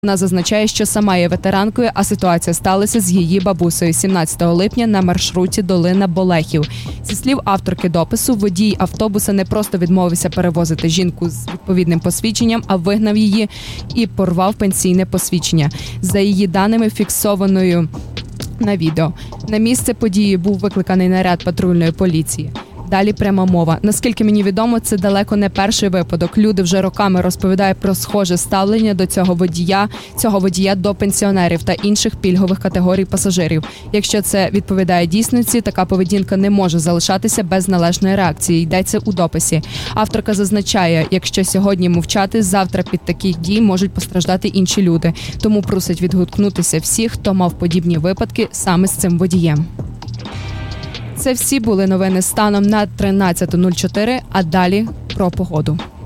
Вона зазначає, що сама є ветеранкою, а ситуація сталася з її бабусею 17 липня на маршруті Долина Болехів. Зі слів авторки допису, водій автобуса не просто відмовився перевозити жінку з відповідним посвідченням, а вигнав її і порвав пенсійне посвідчення. За її даними, фіксованою на відео. На місце події був викликаний наряд патрульної поліції. Далі пряма мова. Наскільки мені відомо, це далеко не перший випадок. Люди вже роками розповідають про схоже ставлення до цього водія до пенсіонерів та інших пільгових категорій пасажирів. Якщо це відповідає дійсності, така поведінка не може залишатися без належної реакції, йдеться у дописі. Авторка зазначає, якщо сьогодні мовчати, завтра під таких дій можуть постраждати інші люди. Тому просить відгукнутися всіх, хто мав подібні випадки саме з цим водієм. Це всі були новини станом на 13:04, а далі про погоду.